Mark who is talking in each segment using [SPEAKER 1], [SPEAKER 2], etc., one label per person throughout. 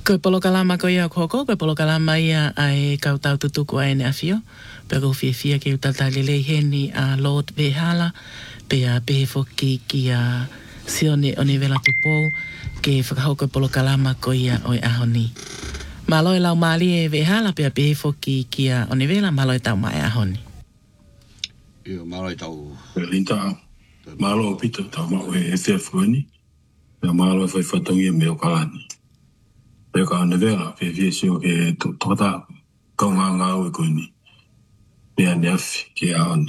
[SPEAKER 1] Koe polo kalama ko ia koko, koe polo kalama ia ai kau tau tutuku ai ne afio. Pea ko fia ke utata lelei heni a Lord Behala, pea pehe foki ki a sione o ni vela tupou, ke whakahau koe polo kalama ko ia oi ahoni. Maloi lau mali e Behala, pea pehe foki ki a o ni vela, maloi tau mai ahoni.
[SPEAKER 2] Ia maloi tau.
[SPEAKER 3] Linta, malo pita tau mau e fea fuani, pea malo fai whatongi e meo kalani. Pea ka ane vera, pea fia sio ke tokata kaunga ngau e koe ni. Pea ne afi ke aoni.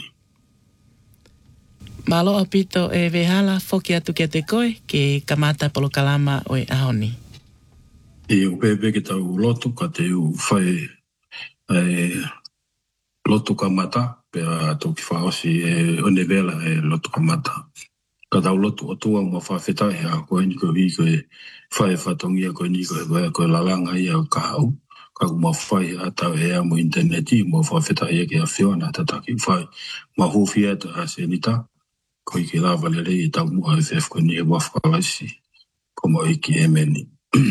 [SPEAKER 1] Malo o pito e Behala, foki atu ke te koe, ke kamata polo kalama o e ahoni.
[SPEAKER 3] E o pepe ke tau lotu ka te u whai lotu kamata, pea toki whaosi e one vela e lotu kamata. Ka tau lotu o tua mua whawhetai a koe ni koe hi koe whae whatongi a koe ni koe lalanga i au kahau. Ka mua whae a tau e a mo interneti mua whawhetai e ke a whiona tataki whae. Ma huwhi e ta a senita. Koe ki lava lere i tau mua e whef koe ni e wafkalaisi. Ko mo iki e meni.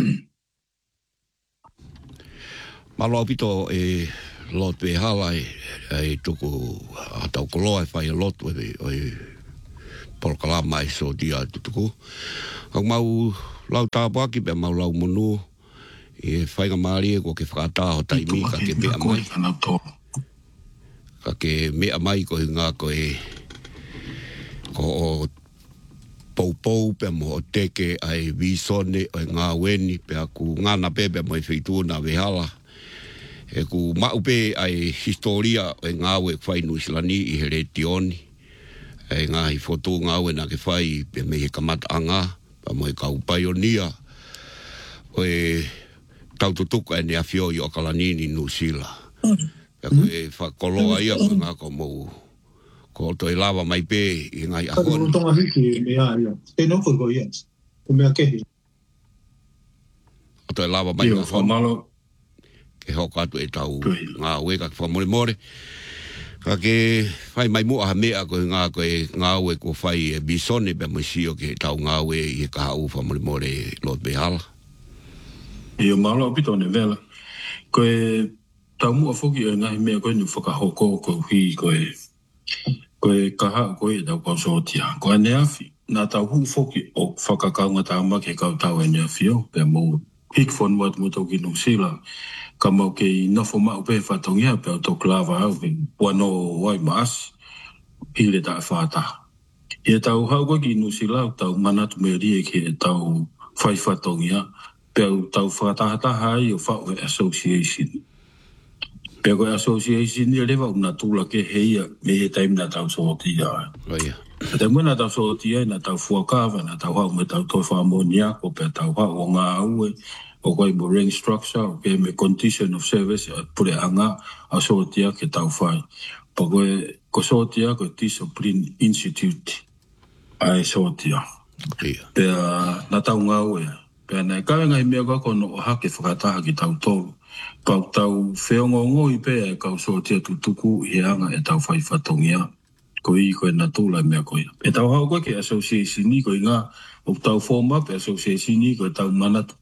[SPEAKER 2] Malo pito e Lord Behala e tuku a tau koloa e whai a lotu e polo kalama e so dia tutuku. Kau mau lau tāpaki pe mau lau monu e whainga maari e ko ke whakataho taimi ka ke mea mai. Ka ke mea mai ko ngā ko e ko o poupou pe mo o teke ai visone o ngā weni pe aku ngana pepe mo e whitu na Behala. E ku maupe ai historia o ngā we whainu islani i here tioni. E ngā hi fotu ngā we na ke whai pe me he kamata anga. Pa mo e kau paionia o e taututuka e ne awhio i o Kalanini Nusila. Pea ko e whakoloa ia ko ngā ko mou ko to e lava mai pe i ngā i ahoni.
[SPEAKER 4] Ka tonga hiki mea ia. E no ko ia. Ko mea kehi.
[SPEAKER 2] O to e lava mai ngā ahoni. Ke hoko atu e tau ngā ueka ki whamore more. Ka ke whai mai mua ha mea ko ngā ue ko whai e bisone pe mo sio ke tau ngā ue i ka hau whamore more Lord Behala.
[SPEAKER 3] E o malo pito ne vela. Ko e tau mua whoki e ngahi mea koe ni whakahoko ko hui ko e kaha ko e tau kau sotia. Ko e neafi, nā tau hu whoki o whakakaunga tāma ke kau tau e neafi o pe mo hikfon wat mo tau ki New Zealand. Ka mau ke i nofo mau pe whatongia pe o tau klava au pe puano wai maasi hile ta whata. I e tau hau kwa ki New Zealand tau manatu me rie ke e tau whai whatongia pe au tau whatahataha i o whau e association. Pe koe association i rewa una tūla ke heia me he taimina tau sootia.
[SPEAKER 2] Oia.
[SPEAKER 3] Te muna tau sootia na tau fuakawa na tau hau me tau toi whamonia ko pe tau hau o ngā aue o koe mo ring structure o ke me condition of service a pure anga a sootia ke tau whai. Pa koe ko sootia ko Discipline Institute ai sootia. Pe na tau ngā aue. Pe na e kawe ngai mea kako no o hake whakataha ki tau tolu. Pau tau wheongongo i pe e kau sootia tutuku i anga e tau whai whatongia. Ko i koe na tūla mea koe. E tau hau koe ke association ni koe ngā o tau form up association ni koe tau manatu.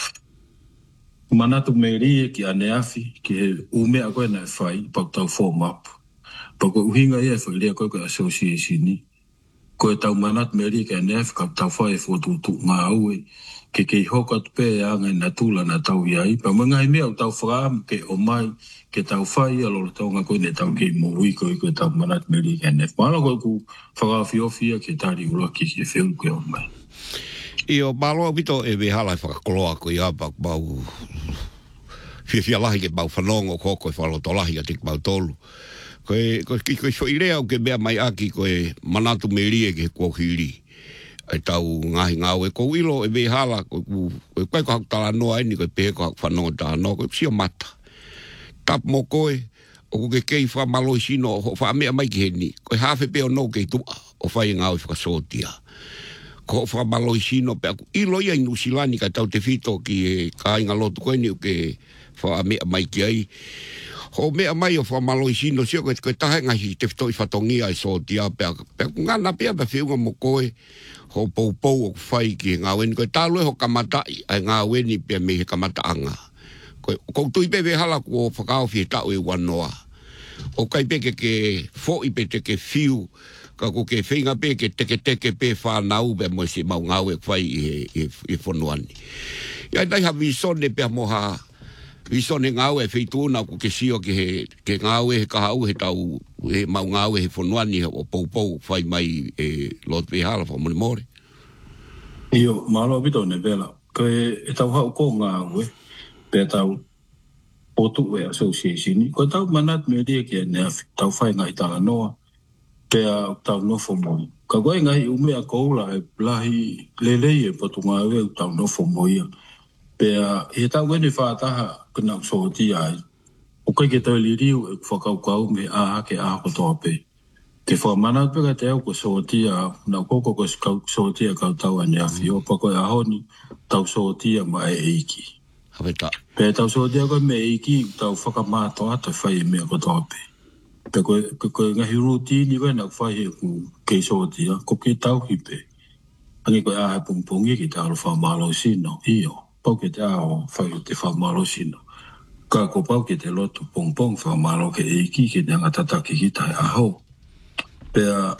[SPEAKER 3] Manatu meri ki ane afi ki he umea koe na e whai pau tau form up. Pau koe uhinga i e whai lea koe koe association ni. Koe tau manatu meri ki ane afi ka tau whai e whotutu ngā aue. Ke kei hoka tupe e anga na tūla na tau iai. Pa mga i mea o tau whakaam ke o mai ke tau whai alo tau ngā koe ne tau kei mo ui koe koe tau manat meri ke nef. Mana koe ku whakawhiofia ke tari uraki ke whiu koe o mai.
[SPEAKER 2] I o malo pito e Behala e whakakoloa koe apa bau whiawhia lahi ke bau whanongo koko e whaloto lahi a te bau tolu. Koe whairea o ke mea mai aki koe manatu meri e ke kuohiri. Ai tau ngahi ngau e kou ilo e Behala koe ko haku tala noa eni koe pehe ko haku whanongo tala noa koe sio mata. Tap mo koe o koe kei wha maloi sino o wha mea mai ki heni koe hawhi peo no kei tua o whai ngau e whakasotia. Ko wha maloi sino pe aku ilo ia inu silani ka tau te whito ki e ka inga lotu koe ni o ke wha mea mai ki ai Ho mea mai o whamalo I sino sio koe tahe ngahi te whitoi whatongia I so tia pea ngana pea pea whiunga mo koe ho pou o whai ki ngā weni koe tālue ho kamatai ai ngā weni pea me he kamataanga koe koutui pewe hala ko whakao whie tau E wanoa o kai peke ke fo I pe te ke whiu ka ko ke whinga pe ke teke pe whanau pe mo se mau ngau E whai I whonuani ia dai ha visone pea moha Visone ngau E whituna ko ke sio ke ngau he kahau he tau he mau ngau he whonuani o pou whai mai Lord Vehala wha more.
[SPEAKER 3] Io, malo bito ne vela. Koe tau hau ko ngau pe tau potu association. Koe tau manat me ria ke ne tau whai ngai tala noa pe tau nofo moi. Ka koe ngai umea koula lahi lelei potu ngau tau nofo moi. Pea, he tau wene whaataha kina sooti ai. O kai ke tau liriu e whakaukau me aha ke aha kotoa pe. Ke whamanat peka te au ko sooti a, na koko ko sooti a kau tau ane awhi. O pako e ahoni, tau sooti a ma eiki.
[SPEAKER 2] Haweta.
[SPEAKER 3] Pea tau sooti a koe me eiki, tau whakamāto ata whai mea kotoa pe. Pea koe ngahi rutini koe na whai he ku kei sooti a, ko ke tau hipe. Angi koe aha pungpungi ki tau whamalo sino, iyo. Pau ke te ao whai te whamaro sino. Ka ko pau ke te lotu pongpong whamaro ke eiki ke te ngatata ki kita aho. Pea,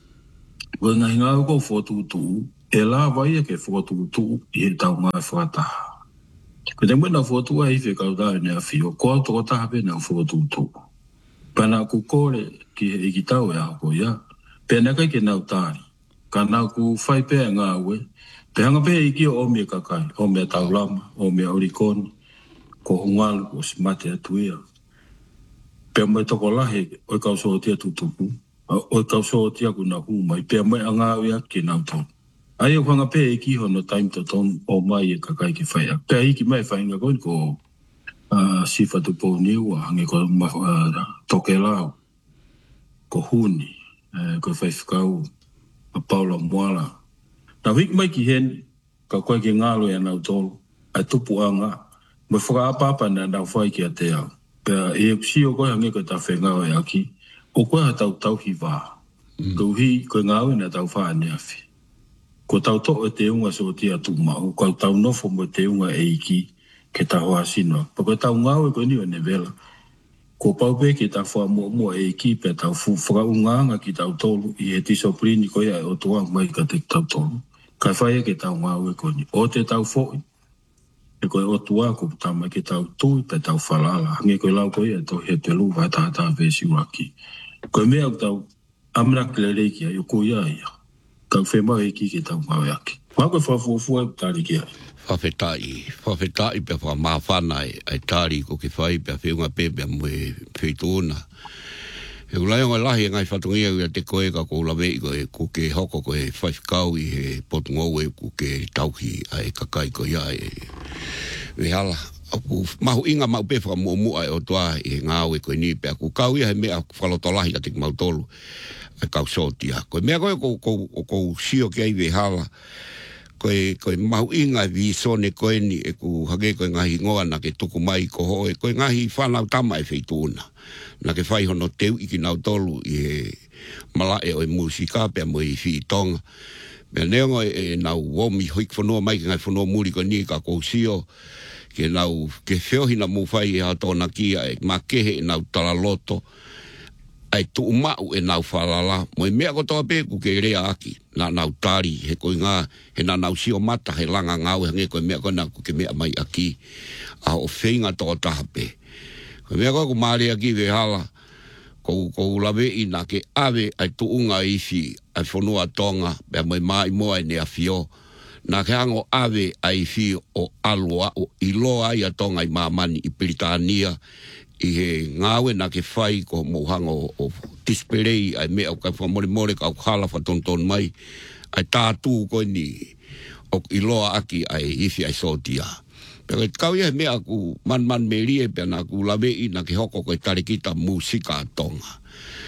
[SPEAKER 3] koe ngahi ngau ko whotutu, e la vai ke whotutu I he tau ngai whataha. Ko te mwena whotua I whekau tae nea whio, ko auto ko taha pe nau whotutu. Pana ku kore ki he iki tau e ako ia, pea nekai ke nau tāri. Ka nau ku whai pea ngau Te hanga pe iki o me kakai, o me taulama, o me orikoni, ko hungalu, ko simate atuia. Pea mai toko lahe, oi kau sootia tutupu, oi kau sootia kuna humai, pea mai angawea ki nau tonu. Ai o hanga pe iki hono time to ton o mai kakai ki whaia. Pea iki mai whainga koin ko sifa tupo niua, hangi ko toke lau, ko huni, ko whaifukau, a Paula Mwala. Na wik mai ki hen, ka koe ke ngalo e nau tolu, ai tupu anga, me whakaapapa na nau whai ki a te au. Pea e sio koe hange koe ta whengao e aki, o koe ha tau hi wā. Kau hi koe ngau e na tau wha ane awhi. Ko tau to e te unga so tia tu mau, ko tau nofo mo te unga e iki ke ta hoa sinoa. Pa koe tau ngau e koe ni o ne vela. Ko pau pe ki ta wha mua e iki pe tau whakaunganga ki tau tolu, I he tisoprini koe ai o tuang mai ka te tau tolu. Kai whaia ke tau ngau e koni. O te tau fōi. E koe o tua ko tama ke tau tui pe tau whalala. Hange koe lau koe e tau he te lu vai tātā vesi waki. Koe mea o tau amrak le reiki ai o koe ia. Kau whema e ki ke tau ngau e aki. Mā koe whafuafua e tāri ki ai.
[SPEAKER 2] Whawhetai pe wha mawhana ai tāri ko ke whai pe whiunga pepe mwe whituna. E ulai o lahi ngai whatungia ua te koe ka ko lawei koe ko ke hoko koe whaifkau I he potungou e ko ke tauhi ai kakai ko ia e Vehala. Aku mahu inga mau pe whakamua e o toa I he ngāu e koe ni pe aku kau ia he mea whalotolahi ka te mau tolu e kau sotia. Koe mea koe ko sio ke ai Vehala koe mahu inga visone koe ni e ku hage koe ngahi ngoa na ke tuku mai ko hoe koe ngahi whanau tama e whituna. Na ke whai hono teu iki nau tolu I he malae o musika pia mo I whitonga. Mea neongo e nau womi hoik whanua mai ke ngai whanua muri ko ni ka kousio ke nau ke whiohina mu whai e hatona kia e makehe e nau talaloto ai tu umau e nau whalala. Mo e mea kotoa pe ku ke rea aki na nau tari he koe ngā he na nau sio mata he langa ngau he nge koe mea koe na ku ke mea mai aki a o whenga tō taha pe. Koe mea koe ku maare aki Vehala ko lawe I na ke awe ai tu unga ifi ai whanua tonga bea mai mai moa ne a fio na ke ango awe ai fi o alua o iloa I a tonga I mamani I Britania I he ngāwe na ke whai ko mohango o disperei ai mea o kai whamore ka o khala whatonton mai ai tātū koe ni o iloa aki ai ifi ai sotia. Pero kau ia mea ku man me rie pe na ku lawe I na ke hoko koe tarikita musika tonga.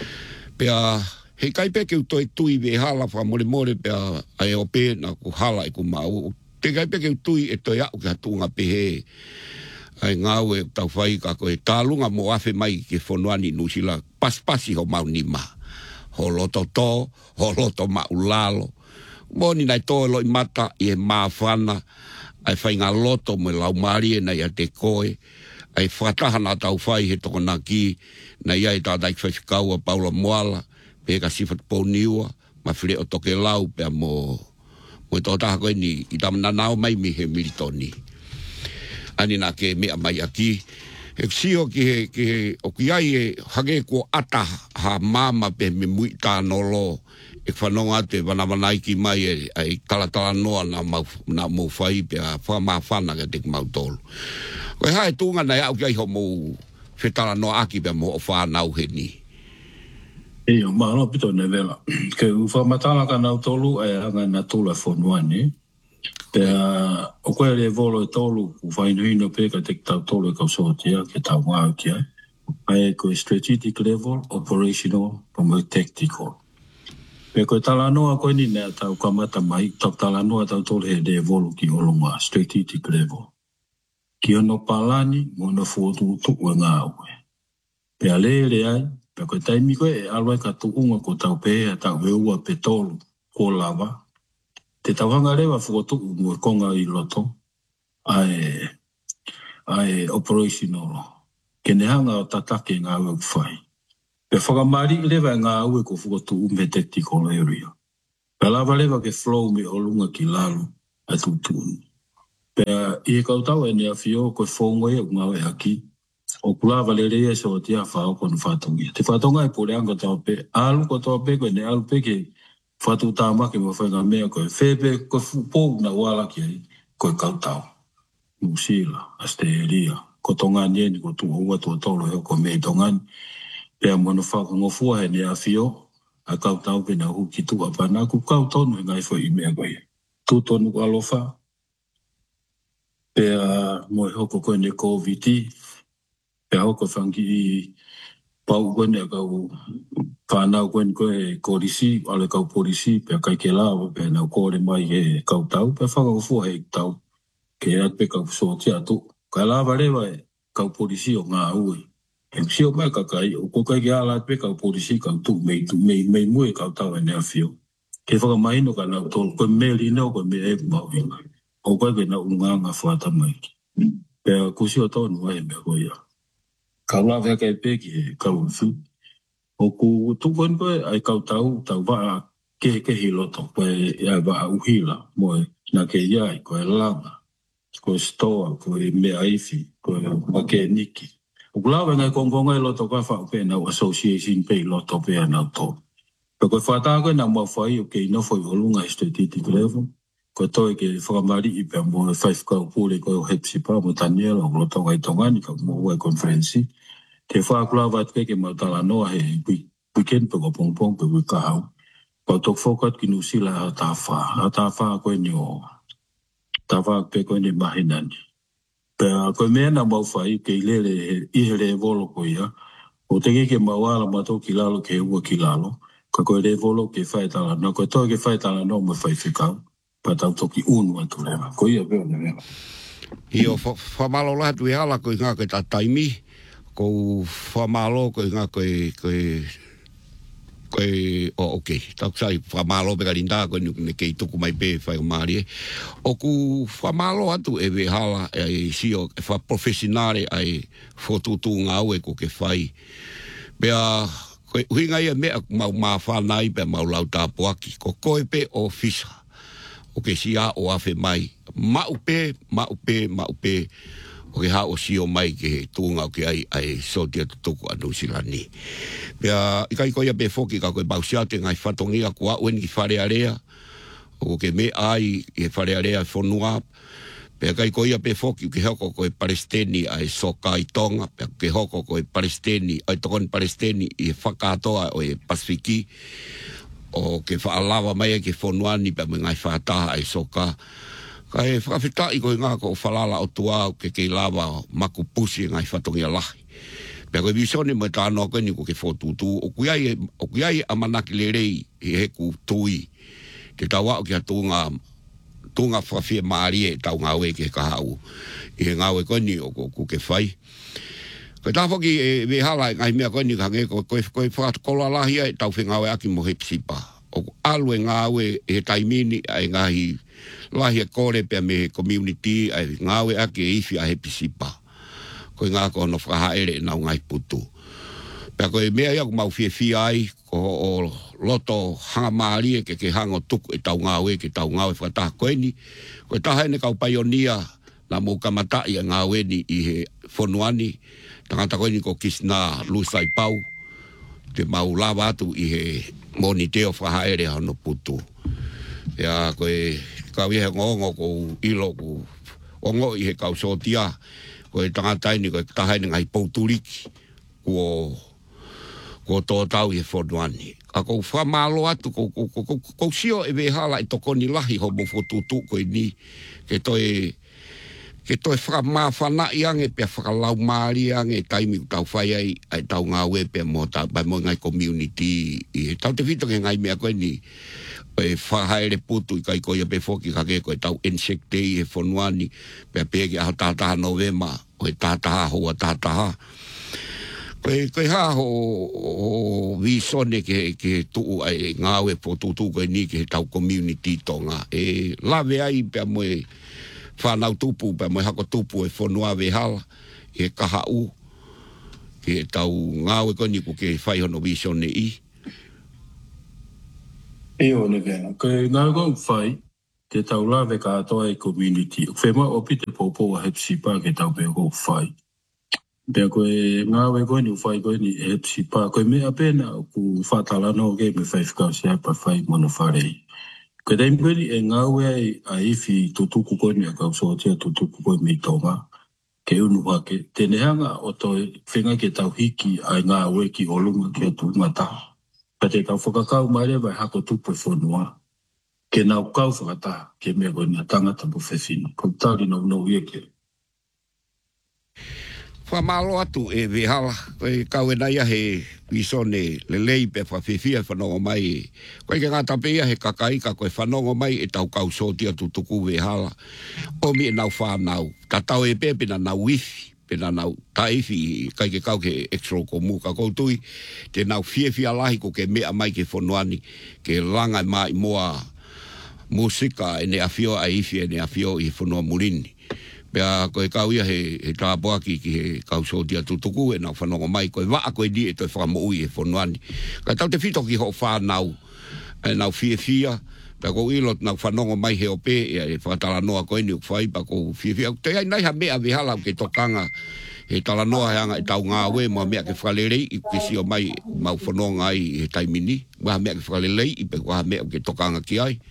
[SPEAKER 2] Pea he kai pe ke utoi tui Vehala whamore pea ai o pe na ku hala I ku mau. Te kai pe ke utui e toi au ki hatunga pe he ai ngawe tau fai ka koe talunga mo afe mai ke fonoani nusila paspasi ho maunima ho loto to ho loto maulalo moni nai to lo mata e mafana ai fai nga loto mo lau mari na ia te koe ai fatahana tau fai he toko naki na ia i tātai whaiwhikaua Paula Moala pe ka sifat poniua ma while o toke lau pe mo tō taha koe ni i tamana nao mai mi he militoni ani na ke mea mai aki e sio ki he o ki ai e hage ko ata ha mama pe me mui tānolo e whanonga te wanawanai ki mai ai talatala noa na mau whai pe a whamawhana ka te mau tolu koe hae tūnga nei au ki ai ho mou whetala noa aki pe mo o whanau he ni
[SPEAKER 3] Eo, mahalo pito ne vela. Ke whamatala ka nau tolu e anga na tula whonuani. Pea, o koe le volo e tolu, u whainuhino pe ka te tau tolu e kau sotia, ke tau ngāu kia. Ai koe strategic level, operational, promo tactical. Pea koe talanoa koe ni nea tau kamata mai, tau talanoa tau tolu he le volo ki olonga, strategic level. Ki ono palani, mono fuotutu ue ngāu e. Pea le ai, pea koe taimi koe e alwai ka tuunga ko tau pe, tau heua pe tolu, ko lava. Te tauhanga rewa whukotu mua konga i loto ai operational. Kene hanga o tatake ngā ue whai. Pe whakamari rewa ngā ue ko whukotu me tactical area. Pe lava rewa ke flow me o lunga ki lalo a tutuni. Pe i kautau e nea whio koe whongoe o ngā ue haki. O kulava le rea so o tia whao konu whatongia. Te whatonga e poreanga tau pe. Alu ko tau pe koe ne alu pe ke whatu tāmake mo whainga mea koe whepe koe fupou na wala ki ai koe kautau. Musila, Asteria, ko tongani eni ko tuhoua tua tolo heo ko mei tongani. Pea mono whaka ngofua he ne a whio, a kautau pe na huki tua pana ku kautonu he ngai fo i mea koe. Tūtonu alofa, pea moe hoko koe ne COVID, pea hoko whangi i pau koe ne kau whanau koe korisi, ale kau polisi, pea kai ke lawa, pea nau kore mai he kau tau, pea whakakufua he tau, ke at pe kau sooti atu. Kai lawa rewa e kau polisi o ngā ue. E sio mai kakai, o ko kai ke ala at pe kau polisi kau tu, mei mue kau tau e nea whio. Ke whakamahino ka nau tolu, koe meli nao koe me e mau inga. O koe ke nau nganga whata mai. Pea kusio tonu ai mea koe ia. Kau lawa kai pe ki he kau whu. O ku tukon koe ai kau tau waa ke hiloto koe ia waa uhila moe na ke iai koe langa koe stoa koe mea ifi koe make niki. O ku lawa ngai kongonga i loto koe whao pe nau association pe i loto pe anau to. Pe koe whata koe na mua whai o ke inofo i holunga i strategic level koe toi ke whakamari i pia moe whaif kau pule koe o hepsipa mo Daniel o loto ngai tongani ka mo ue konferensi. Te whaakulawa at peke mautala noa he weekend pe ko pongpong pe wikahau. Pau tok fokat ki nusila ha tawha. Ha tawha koe ni o. Tawha pe koe ni mahinani. Pe koe mea na mau whai ke ilere i he volo koe ia. O te ke mawala mato ki lalo ke ua ki lalo. Ka koe re volo ke whaitala no. Koe toi ke whaitala no mo whai whikau. Pa tau toki unu atu lewa. Koe ia peo ne mea.
[SPEAKER 2] I o whamalo lahat ui hala koe ngā koe tā taimi. Ko whamalo koe ngā koe ok, tau sai whamalo peka rinda koe ne kei tuku mai pe whai o maari e. O ku whamalo atu e we hala e sio e wha profesionare ai whotutu ngā ue ko ke whai. Pea koe uhinga ia mea mau mawhanai pe mau lau tāpuaki. Ko koe pe o fisa. O ke sia o afe mai. Mau pe. O ke hao sio mai ke tūnga o ke ai sotia tutuku anu silani. Pea, ikai koia pe foki ka koe bausiate ngai whatongia kua uen ki wharearea. O ke me ai i wharearea whonua. Pea kai koia pe foki ke hoko koe Palestini ai soka i tonga. Pea ke hoko koe Palestini, ai tokon Palestini i whakatoa o e Pasifiki. O ke whaalawa mai ke whonuani pea me ngai whataha ai soka. Ka e whakawhitai koe ngā ko whalala o tuau ke lawa maku pusi ngai whatongia lahi. Pea koe visone mo tānoa koe ni ko ke whotutu. O kuiai a manaki le rei he heku tui. Te tawa o ki hatu ngā tunga whawhia maari e tau ngāwe ke kahau. I ngāwe koe ni o ke whai. Koe tā whaki e wehala ngai mea koe ni kange koe whakatokola lahia e tau whengawe aki mo he pisipa. O alu e ngāwe e taimini ai ngahi lahia kore pia me he community ai ngāwe aki e ifi a he pisipa. Koe ngā kono whahaere e nau ngai putu. Pea koe mea iaku mau fia ai, ko o loto hanga maari e ke hango tuku e tau ngāwe ke tau ngāwe whakataha koe ni. Koe taha ene kau paionia na mou kamatai a ngāwe ni i he whonuani. Tangata koe ni ko kisna lusai pau. Te mau lawa atu i he moni teo whahaere hano putu. Pea koe kau i he ngongo ko ilo ko ongo i he kau sotia. Koe tangata ni koe taha ene ngai pouturiki. Ko tō tau i whonuani. A kou whamalo atu, kou sio e wehala i toko ni lahi ho mo whotutu koe ni. Ke toi whamawhana i ange pia whakalau maari ange taimi tau whai ai tau ngāwe pia mo bai mo ngai community. Tau te whito ke ngai mea koe ni e whahaere putu i kai koe pe whoki kake koe tau insecte i he whonuani pia pēki aho tātaha novema o he tātaha hoa tātaha. Koe haa ho visone ke tuu ai ngāwe po tutu koe ni ke tau community tonga. E lawe ai pia moe whanau tupu, pia moe hako tupu e whanua wehala, e kaha u, ke tau ngāwe koe ni ku ke whaihono visone i.
[SPEAKER 3] E o ne vena, koe ngāwe koe whai, te tau lawe ka atoa e community. Whema opi te popo a hepsipa ke tau pe koe whai. Pea koe ngāwe koe ni whai koe ni e hepsipa. Koe mea pena ku whatalano ke me whaifkau sea pa whai mono wharei. Koe taimi koe ni e ngāwe a iwi tutuku koe ni a kau sotia tutuku koe mi tonga. Ke unu hake. Tene hanga o toi whenga ke tau hiki ai ngāwe ki olunga ki atu ngata. Pa te kau whakakau maere vai hako tupu e whanua. Ke nau kau whakata ke mea koe ni a tangata po whewhina. Koe tauri nau ia ke.
[SPEAKER 2] Whamalo atu e wehala, koe kau e naia he visone lelei pe whawhiwhia whanongo mai. Koe ke ngā tapea he kakaika koe whanongo mai e tau kau sotia tutuku wehala. O mi e nau whanau, ka tau e pe pena nau ifi, pena nau taifi, kai ke kau ke extra ko muka koutui, te nau whiewhia lahi ko ke mea mai ke whonuani, ke langa mai moa musika e ne awhio a ifi e ne awhio i whanua murini. Pea koe kau ia he tāpoaki ki he kau sotia tutuku e nau whanongo mai koe waa koe di e toi whakamoi e whanuani. Kai tau te whito ki ho whanau e nau whiewhia, pea kou ilot nau whanongo mai he ope e whakatala noa koe ni ukwhai pa kou whiewhia. Te ai nai ha mea vihala ke tokanga he tala noa he anga e tau ngāwe mua mea ke whalerei i kisio mai mau whanonga ai he taimini. Mua mea ke whalerei i pe kua mea ke tokanga ki ai.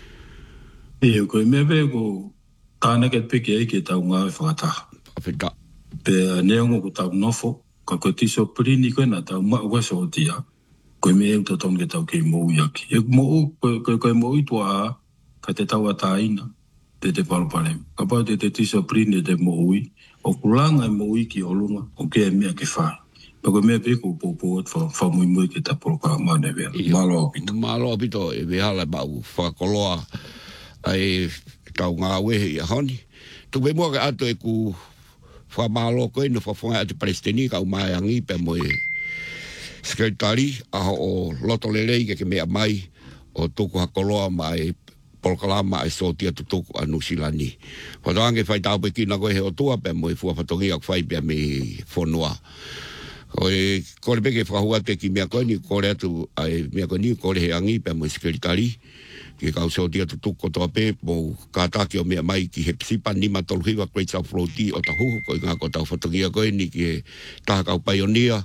[SPEAKER 3] Ia koe mea pe ko tāna ke peke ai ke tau ngāwe whakataha.
[SPEAKER 2] Awhita.
[SPEAKER 3] Pea neongo ko tau nofo, ka koe tiso prini koe na tau maa waso o tia, koe me eu taton ke tau kei mou iaki. E koe mou itua a, ka te tau ataina, te palopare. Ka pau te tiso prini te mou i, o kulanga e mou i ki olunga, o ke e mea ke whai. Pa koe mea peko popo at whamui ke ta poloka mane vea. Malo apito.
[SPEAKER 2] Malo apito e wehala mau whakoloa ai tau ngā wehe i a honi. Tu me mua ka ato e ku whamalo koe no whafonga ati Palestini ka umai angi pe moe sekretari aho o loto lelei ke mea mai o tuku hakoloa mai polkalama e sotia tutuku a Nusilani. Whatoange whai tau pe kina koe he o tua pe moe fua whatongi ak whai pe me whonua. Koe kore peke whahua te ki mea koe ni kore atu ai mea koe ni kore he angi pe moe sekretari. Ke kau sotia tutuko toa pe, mo kātaki o mea mai ki he psipa nima toluhiwa Great South Road o tahuhu, koe ngā ko tau whatongia koe ni ki he taha kau paionia,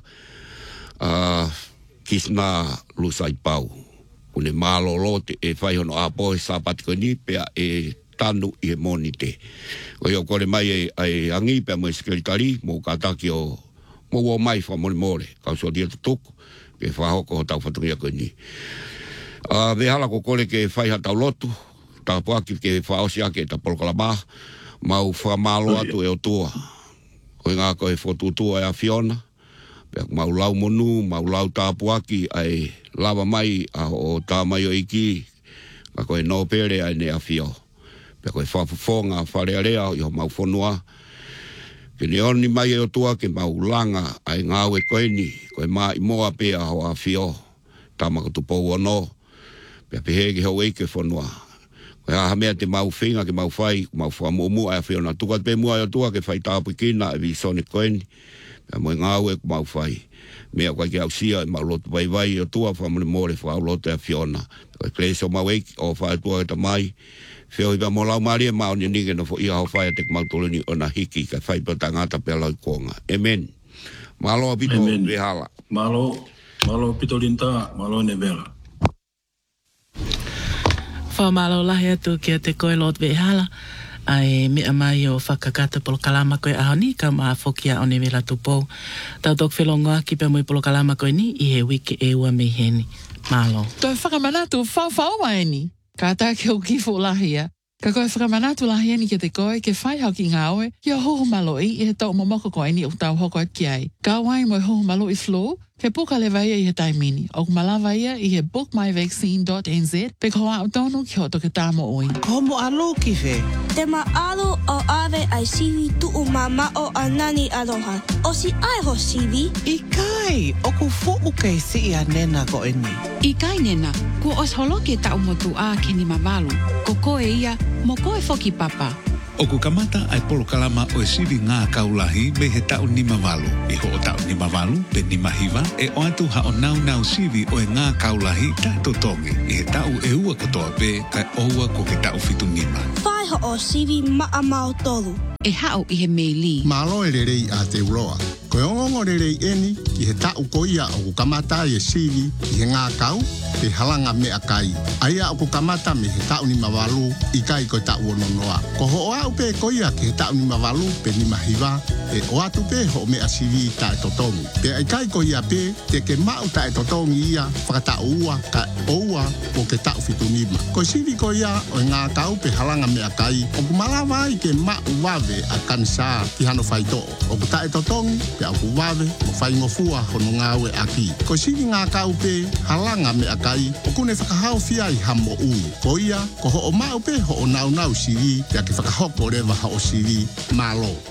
[SPEAKER 2] kisna lusai pau. Une mālolo te e whaihono a poe sāpati koe ni, pea e tanu i he moni te. Koe o kore mai e angi, pea mo e sekretari, mo kātaki o mo mai whamore more, kau sotia tutuko, pe whahoko o tau whatongia koe ni. Vehala ko kore ke whaiha tau lotu, ta puaki ke whaosi ake ta polkalama, mau whamalo atu e o tua. Koe ngā koe whotutua e a Fiona, mau lau monu, mau lau ta puaki ai lava mai a o ta mai o iki, ka koe no pere ai ne a Fio. Pea koe whafonga, wharearea o mau whanua. Ke ne oni mai o tua ke mau langa ai ngāwe koe ni, koe mai moa pea ho a whio, tamaka tupou anō. Pea pehe ke hau eike whanua. Koe aha mea te mau whinga ke mau whai, mau whamumu ai a whio na tuka te mua o tua ke whai tāpu kina e visone koe ni. Pea moe ngāwe ku mau whai. Mea koe ke au sia e mau lotu vai o tua whamune more whau lotu a whiona. Koe klesi o mau eike o whai tua e ta mai. Whio iwa mo lau maria mao ni nige no fo ia hau whai a te mautolini o na hiki ka whai pa tangata pia lau konga. Amen. Malo pito rehala.
[SPEAKER 3] Malo pito linta, malo ne vela.
[SPEAKER 1] Whamalo lahi atu kia te koe Lord Vehala. Ai mea mai o whakakata polo kalama koe aho ni, ka maa whokia o ne vela tupou. Tau tok whelongoa ki pe mui polo kalama koe ni, i he wiki e ua me heni. Malo.
[SPEAKER 5] Toi whakamanatu whau mai ni. Ka tā ke o kifo lahia. Ka koe whakamanatu lahia ni ke te koe, ke whai hau ki ngā oe, ki o hoho maloi i he tau momoko koe ni o tau hoko ki ai. Ka wai mo hoho maloi flow, ke puka le vai i he taimini. O kumalawa ia i he bookmyvaccine.nz, pe koa au tonu ki hoto ke tāmo oi.
[SPEAKER 6] Komo alo ki whe?
[SPEAKER 7] Te maalo o ave ai sivi tuu mama o anani aloha. O si ai ho sivi?
[SPEAKER 6] I kai, o ku fuku kei si i a nena ko eni.
[SPEAKER 8] I kai nena, ku os holoke tau motu a ke ni mamalu. Ko koe ia, mo koe foki papa.
[SPEAKER 9] O ku kamata ai polo kalama o e sivi ngā kaulahi me he tau ni mavalu. I ho o tau ni mavalu, pe ni mahiwa, e o atu ha o nau sivi o e ngā kaulahi ta totongi. I he tau e ua kotoa pe, kai oua ko ke tau fitu nima.
[SPEAKER 7] Whai ho o sivi maa mau tolu.
[SPEAKER 8] E hao i he meili.
[SPEAKER 10] Malo e rerei a te uroa. Koe ongongo rerei eni, ki he tau koia o ku kamata i e sivi, i he ngā kau, te halanga mea kai. Aia o ku kamata me he tau ni mawalu, i kai koe tau ononoa. Ko ho o au pe koia ki he tau ni mawalu, pe ni mahiwa, e o atu pe ho mea sivi ta e totongi. Pe ai kai koia pe, te ke mau ta e totongi ia, whakatau ua, ka oua, o ke tau fitu nima. Koe sivi koia o ngā kau pe halanga mea kai, o ku malawa i ke mau wave a kansa ki hano whaito. O ku ta e totongi, pe au ku wave, mo whai ngofua hono ngāwe aki. Koe sivi ngā kau pe, halanga mea kai, o kune whakahau fia i hamo ui. Koia, ko ho o mau pe ho o nau sivi, pe a ke whakahoko rewa ha o sivi, malo.